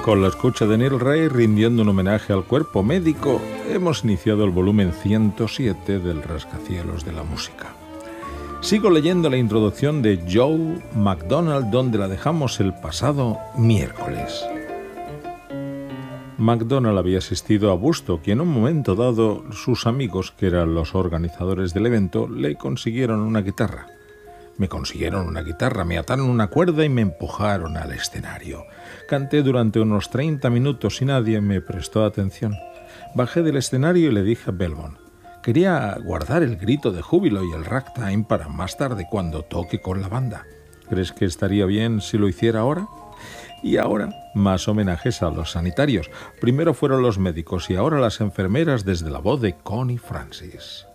Con la escucha de Neil Ray rindiendo un homenaje al cuerpo médico, hemos iniciado el volumen 107 del Rascacielos de la Música. Sigo leyendo la introducción de Joe McDonald, donde la dejamos el pasado miércoles. McDonald había asistido a Woodstock y en un momento dado sus amigos, que eran los organizadores del evento, le consiguieron una guitarra. Me consiguieron una guitarra, me ataron una cuerda y me empujaron al escenario. Canté durante unos 30 minutos y nadie me prestó atención. Bajé del escenario y le dije a Belmont: quería guardar el grito de júbilo y el ragtime para más tarde cuando toque con la banda. ¿Crees que estaría bien si lo hiciera ahora? Y ahora, más homenajes a los sanitarios. Primero fueron los médicos y ahora las enfermeras desde la voz de Connie Francis.